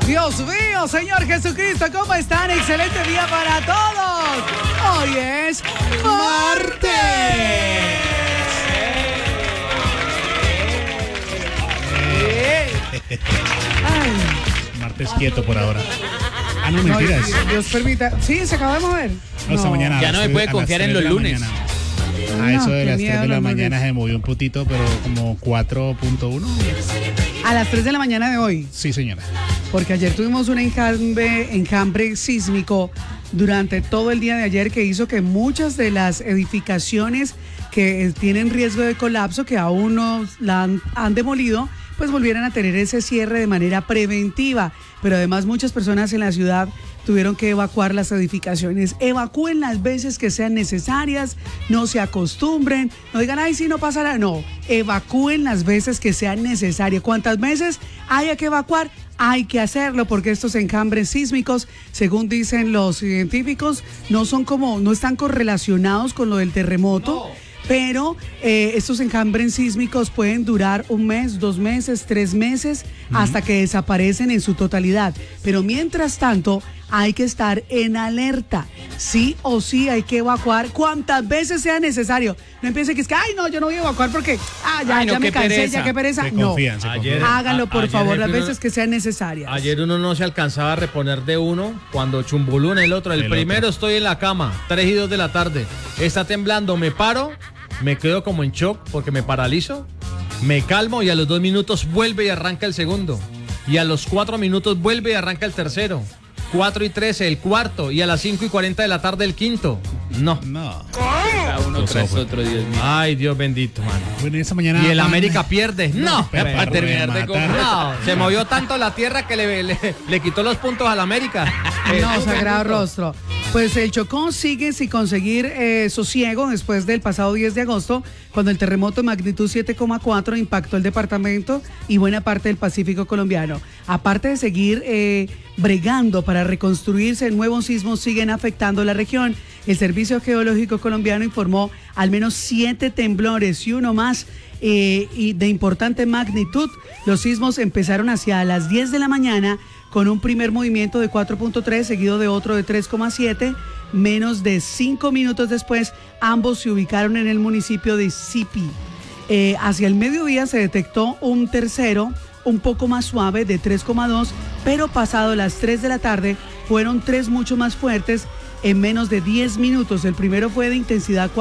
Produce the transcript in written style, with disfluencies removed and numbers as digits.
Dios mío, Señor Jesucristo, ¿cómo están? Excelente día para todos. Hoy es martes. Martes quieto por ahora. Ah, no, mentiras. Dios permita. Sí, se acaba de mover. No, esta mañana. Ya no me puede confiar en los lunes. A eso de qué las 3 miedo, de la los mañana lunes. se movió un putito, pero como 4.1. A las 3 de la mañana de hoy. Sí, señora. Porque ayer tuvimos un enjambre sísmico durante todo el día de ayer que hizo que muchas de las edificaciones que tienen riesgo de colapso, que aún no la han demolido, pues volvieran a tener ese cierre de manera preventiva. Pero además muchas personas en la ciudad tuvieron que evacuar las edificaciones. Evacúen las veces que sean necesarias, no se acostumbren, no digan, ay, sí, no pasará. No, evacúen las veces que sean necesarias. ¿Cuántas veces haya que evacuar? Hay que hacerlo porque estos enjambres sísmicos, según dicen los científicos, no están correlacionados con lo del terremoto. No. Pero estos enjambres sísmicos pueden durar 1 mes, 2 meses, 3 meses, hasta que desaparecen en su totalidad. Pero mientras tanto, hay que estar en alerta. Sí o sí hay que evacuar cuantas veces sea necesario. No empiece que es que, ay, no, yo no voy a evacuar porque, ya me cansé, pereza. ya qué pereza. Se No, confían. háganlo por favor las uno- veces que sean necesarias. Ayer uno no se alcanzaba a reponer de uno cuando chumbulú en el otro. El primero estoy en la cama, 3 y 2 de la tarde. Está temblando, me paro, me quedo como en shock porque me paralizo, me calmo y a los 2 minutos vuelve y arranca el segundo. Y a los 4 minutos vuelve y arranca el tercero. 4 y 13 el cuarto y a las 5 y 40 de la tarde el quinto. No. Uno tras otro, Dios mío. Ay, Dios bendito, mano. Bueno, esta mañana. Y el América pierde. No, pero para terminar de matar. comprar. No, se movió tanto la tierra que le quitó los puntos al América. No, sagrado rostro. Pues el Chocó sigue sin conseguir sosiego después del pasado 10 de agosto, cuando el terremoto de magnitud 7,4 impactó el departamento y buena parte del Pacífico colombiano. Aparte de seguir bregando para reconstruirse, nuevos sismos siguen afectando la región. El Servicio Geológico Colombiano informó al menos 7 temblores y uno más y de importante magnitud. Los sismos empezaron hacia las 10 de la mañana con un primer movimiento de 4.3 seguido de otro de 3,7. Menos de 5 minutos después, ambos se ubicaron en el municipio de Sipi. Hacia el mediodía se detectó un tercero, un poco más suave, de 3,2, pero pasado las 3 de la tarde fueron 3 mucho más fuertes en menos de 10 minutos. El primero fue de intensidad